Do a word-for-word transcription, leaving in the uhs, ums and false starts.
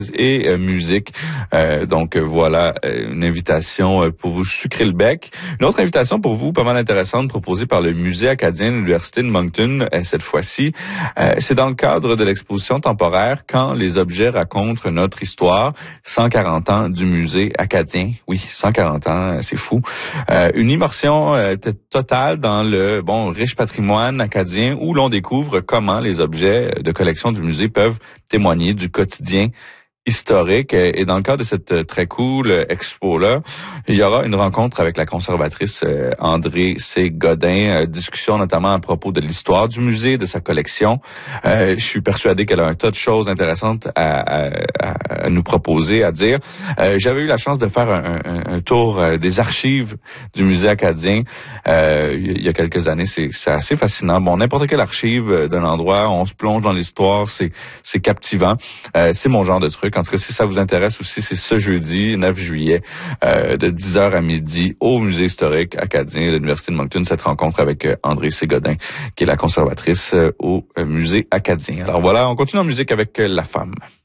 et euh, musique. Euh, donc euh, voilà euh, une invitation euh, pour vous sucrer le bec. Une autre invitation pour vous, pas mal intéressante, proposée par le Musée acadien de l'Université de Moncton euh, cette fois-ci. Euh, c'est dans le cadre de l'exposition temporaire Quand les objets racontent notre histoire, cent quarante ans du Musée acadien. Oui, cent quarante ans, c'est fou. Euh, une immersion euh, t- totale dans le bon riche patrimoine acadien où l'on découvre comment les objets de collection du musée peuvent témoigner du quotidien historique. Et dans le cadre de cette très cool expo-là, il y aura une rencontre avec la conservatrice euh, André C. Godin, euh, discussion notamment à propos de l'histoire du musée, de sa collection. Euh, je suis persuadé qu'elle a un tas de choses intéressantes à, à, à nous proposer, à dire. Euh, j'avais eu la chance de faire un, un, un tour euh, des archives du musée acadien euh, il y a quelques années. C'est, c'est assez fascinant. Bon, n'importe quelle archive d'un endroit, on se plonge dans l'histoire, c'est, c'est captivant. Euh, c'est mon genre de truc. En tout cas, si ça vous intéresse aussi, c'est ce jeudi, neuf juillet, euh, de dix heures à midi, au Musée historique acadien de l'Université de Moncton, cette rencontre avec euh, André C. Godin, qui est la conservatrice euh, au euh, Musée acadien. Alors voilà, on continue en musique avec euh, La Femme.